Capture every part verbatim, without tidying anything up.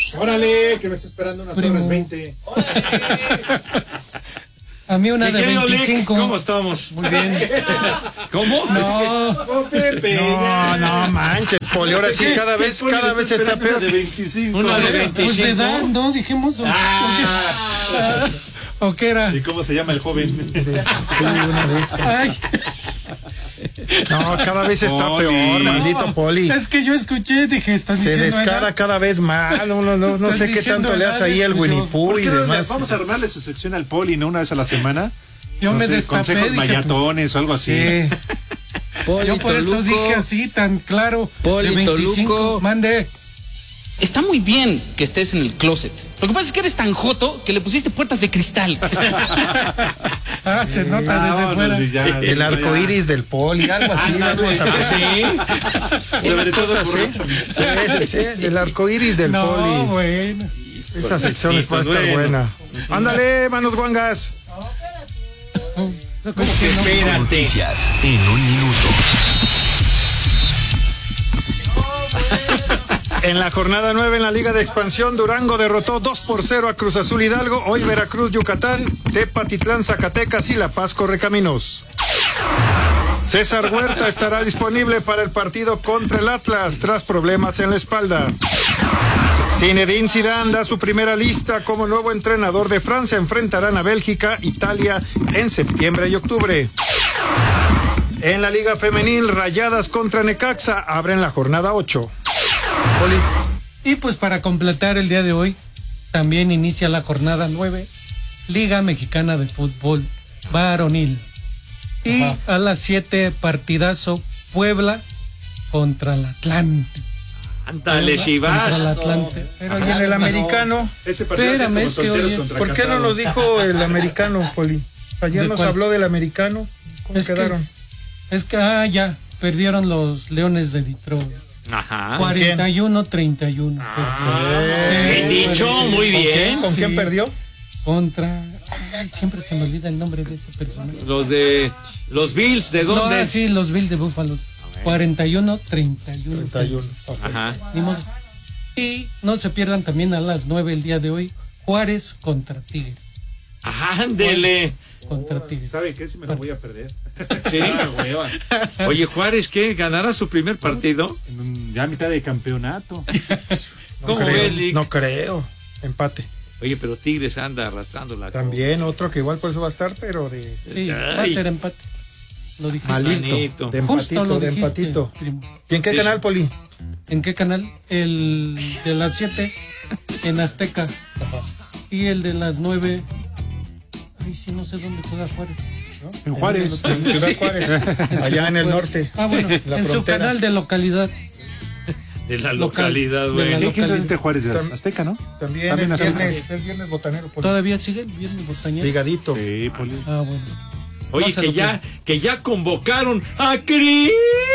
Órale, que me está esperando una Primo. Torres veinte. A mí una Mi de querido Lick, veinticinco. ¿cómo estamos? Muy bien. ¿Cómo? No, No, Pepe. No, no manches, Poli, ahora sí, cada vez, cada vez está peor. De veinticinco. Una de pues de veinticinco. edad, no, dijimos. ¿O, Ah. ¿o qué era? ¿Y cómo se llama el joven? Ay, No, cada vez está Poli. peor, maldito Poli. es que yo escuché, dije, estás Se diciendo descara edad. cada vez más, no, no, no, no Estás sé qué diciendo tanto le hace edades, ahí el pues, Winnie yo- Pooh ¿Por y qué no le- demás. vamos a armarle su sección al Poli, ¿no? Una vez a la semana. Yo No me sé, destapé, consejos dije, mayatones o algo así. Sí. pues, yo por eso dije así, tan claro. Poli, de veinticinco, Toluco. mande. Está muy bien que estés en el closet. Lo que pasa es que eres tan joto que le pusiste puertas de cristal. Ah, se nota desde No, fuera. no, ya, El ya. arco iris del Poli, algo así, vamos a ver. Sí. Una cosa así. Sí, sí, sí, el arco iris del No, Poli. bueno. Esa sección va a estar buena. Ándale, manos guangas. ¿Cómo que no? Espérate. Noticias en un minuto. En la jornada nueve en la Liga de Expansión, Durango derrotó dos por cero a Cruz Azul Hidalgo, hoy Veracruz, Yucatán, Tepatitlán, Zacatecas y La Paz, Correcaminos. César Huerta estará disponible para el partido contra el Atlas tras problemas en la espalda. Zinedine Zidane da su primera lista como nuevo entrenador de Francia. Enfrentarán a Bélgica, Italia en septiembre y octubre. En la Liga Femenil, Rayadas contra Necaxa abren la jornada ocho. Poli. Y pues para completar el día de hoy, también inicia la jornada nueve, Liga Mexicana de Fútbol Varonil. Y Ajá. a las siete, partidazo Puebla contra el Atlante. Ándale, Contra el Chivas. Atlante. Pero Y ya en el no. americano, Ese partido es Espérame, como es que solteros oye, contra ¿por qué no lo casados. dijo el americano, Poli? Ayer ¿De nos cuál? habló del americano. ¿Cómo Es que- quedaron? Es que, ah, ya, perdieron los Leones de Detroit. Ajá. cuarenta y uno treinta y uno. Bien dicho, muy bien. ¿Con quién Sí. perdió? Contra... Ay, siempre se me olvida el nombre de ese personaje. Los de los Bills, ¿de No, dónde? ah, sí, los Bills de Buffalo. cuarenta y uno treinta y uno. treinta y uno. Ok. Ajá. Ni modo. Y no se pierdan también a las nueve el día de hoy, Juárez contra Tigres. Ándele. Contra Tigres. ¿Sabe qué? Si me lo voy a perder. Sí. Oye, Juárez, ¿qué? ¿Ganará su primer partido? Mm, Ya a mitad de campeonato. No ¿Cómo creo, ves, Lick? No creo. Empate. Oye, pero Tigres anda arrastrando la También otro que igual por eso va a estar, pero de Sí, va a Ay. ser empate. Lo dijiste. malito. manito. De Justo empatito, lo de dijiste, empatito. primo. ¿Y en qué Sí. canal, Poli? ¿En qué canal? El de las siete en Azteca. Y el de las nueve. Ay, sí, no sé dónde juega Juárez. ¿no? En Juárez. En Ciudad Juárez, allá en el norte. Ah, bueno, la en su frontera. canal de localidad. De la Local. localidad, De güey. la ¿Quién localidad. es el de Juárez? De Tam- Azteca, ¿no? También, También es, Azteca. viernes, es viernes botanero, Poli. ¿Todavía sigue el viernes botañero? Ligadito. Sí, Poli. Ah, bueno. Oye, No se que lo ya, que ya convocaron a Cristi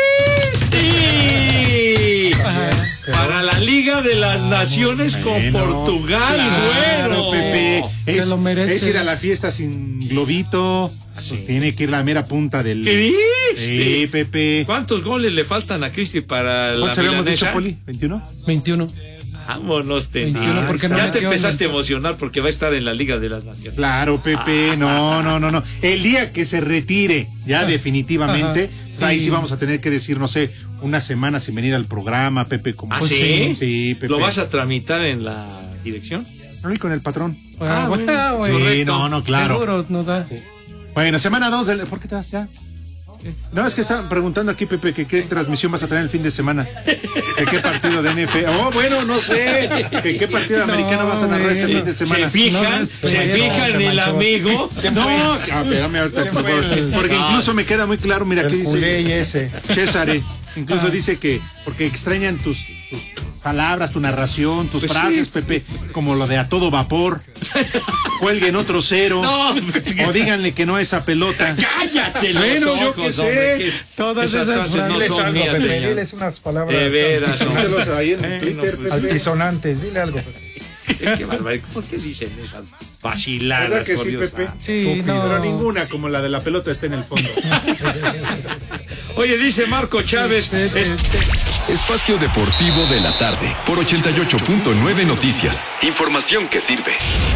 para la Liga de las Naciones con Bueno, Portugal, claro, güero. Pepe. Se Es, lo merece. es ir a la fiesta sin globito. Pues tiene que ir la mera punta del. Cristi. Sí, Pepe. ¿Cuántos goles le faltan a Cristi para la ¿Cuántos habíamos dicho, milanesa? Poli? ¿veintiuno? veintiuno. Vámonos, te. veintiuno, porque no ya te metió en empezaste a el- emocionar porque va a estar en la Liga de las Naciones. Claro, Pepe. No, no, no, no. El día que se retire, ya definitivamente, Ajá. ahí Sí. sí vamos a tener que decir, no sé, una semana sin venir al programa, Pepe. Como ¿Ah, Pues sí? Sí, Pepe. ¿Lo vas a tramitar en la dirección? No, y con el patrón. Ah, bueno, bueno. güey. Sí, correcto. no, no, claro. Seguro nos da. Bueno, semana dos del... ¿Por qué te vas ya? No, es que están preguntando aquí, Pepe, que qué transmisión vas a tener el fin de semana. Que qué partido de N F L. Oh, bueno, no sé. Que qué partido No, americano vas a narrar ese güey. fin de semana. ¿Se fijan? No, ¿Se se fijan manchó, el se amigo? No, ah, espérame ahorita, por favor. Porque incluso me queda muy claro, mira, aquí El culé y dice ese. César, eh, incluso dice que porque extrañan tus, tus palabras, tu narración, tus Pues frases, sí. Pepe, como lo de a todo vapor. Cuelguen otro cero. No. O díganle que no a esa pelota. ¡Cállate los Bueno, yo ojos, qué sé. hombre, que Todas esas frases no Diles son algo, mías, Pepe, señor. diles unas palabras De veras, no. Díselos ahí en Bueno, Twitter, pues, Pepe. altisonantes, dile algo. Pepe. Qué barbaridad. ¿Por qué dicen esas vaciladas? ¿Verdad que por sí, Dios? Pepe? Sí, no. Pero ninguna como la de la pelota está en el fondo. Oye, dice Marco Chávez. es- Espacio Deportivo de la Tarde por ochenta y ocho punto nueve Noticias. Información que sirve.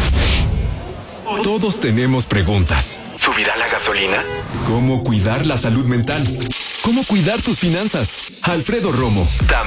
Todos tenemos preguntas. ¿Subirá la gasolina? ¿Cómo cuidar la salud mental? ¿Cómo cuidar tus finanzas? Alfredo Romo